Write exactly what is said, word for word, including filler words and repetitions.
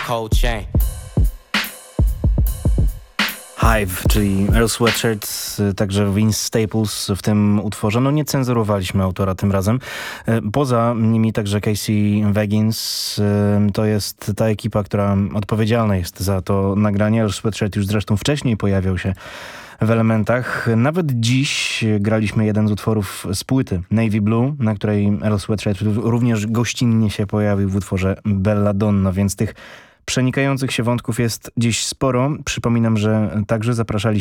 cold chain. Hive, czyli Earl Sweatshirt, także Vince Staples w tym utworze. No nie cenzurowaliśmy autora tym razem. Poza nimi także Casey Veggins. To jest ta ekipa, która odpowiedzialna jest za to nagranie. Earl Sweatshirt już zresztą wcześniej pojawiał się w elementach. Nawet dziś graliśmy jeden z utworów z płyty Navy Blue, na której Earl Sweatshirt również gościnnie się pojawił w utworze Belladonna, więc tych przenikających się wątków jest dziś sporo. Przypominam, że także zapraszaliśmy